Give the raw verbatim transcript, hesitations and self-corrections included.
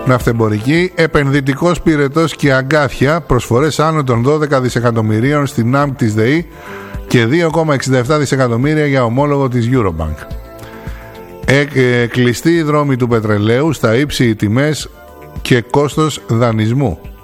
Ναυτεμπορική, επενδυτικός πυρετός και αγκάθια, προσφορές άνω των δώδεκα δισεκατομμυρίων στην ΑΜΚ της ΔΕΗ και δύο κόμμα εξήντα επτά δισεκατομμύρια για ομόλογο της Eurobank. Ε, ε, κλειστοί οι δρόμοι του πετρελαίου, στα ύψη οι τιμές και κόστος δανεισμού.